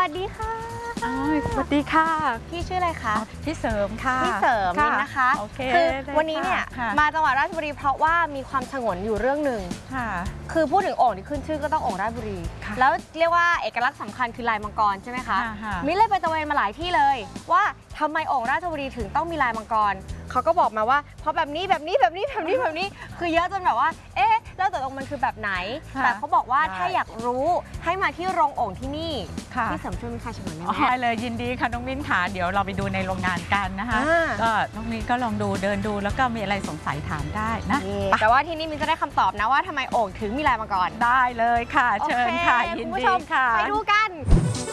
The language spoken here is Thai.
วัสดีค่ะสวัสดีค่ะพี่ชื่ออะไรคะพี่เสริมค่ะพี่เสริมนี่นะคะคือวันนี้เนี่ยมาจังหวัดราชบุรีเพราะว่ามีความฉงนอยู่เรื่องหนึ่งคือพูดถึงโอ่งที่ขึ้นชื่อก็ต้องโอ่งราชบุรีแล้วเรียกว่าเอกลักษณ์สำคัญคือลายมังกรใช่ไหมคะมิ้นเลยไปตะเวนมาหลายที่เลยว่าทำไมโอ่งราชบุรีถึงต้องมีลายมังกรเขาก็บอกมาว่าเพราะแบบนี้คือเยอะจนแบบว่าเอ๊ะแล้วตกลงมันคือแบบไหนแต่เขาบอกว่าถ้าอยากรู้ให้มาที่โรงโอ่งที่นี่พี่เสริมช่วยมิ้นพาชมหน่อยได้ไหมได้เลยยินดีค่ะน้องมิ้นค่ะเดี๋ยวเราไปดูในโรงงานกันนะคะก็น้องมิ้นก็ลองดูเดินดูแล้วก็มีอะไรสงสัยถามได้นะแต่ว่าที่นี่มิ้นจะได้คำตอบนะว่าทำไมโอ่งถึงมีลายมังกรได้เลยค่ะเชิญค่ะยินดีค่ะไปดูกัน